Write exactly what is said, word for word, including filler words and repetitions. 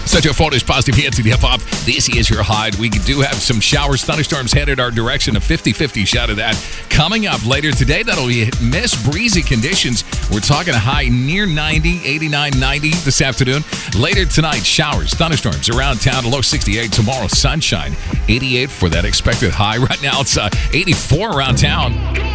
Such a photos positive hits in hip hop. This is your hide. We do have some showers, thunderstorms headed our direction. A fifty-fifty shot of that coming up later today. That'll be miss breezy conditions. We're talking a high near ninety, eighty-nine, ninety this afternoon. Later tonight, showers, thunderstorms around town. A low sixty-eight. Tomorrow, sunshine. eighty-eight for that expected high. Right now, it's uh, eighty-four around town.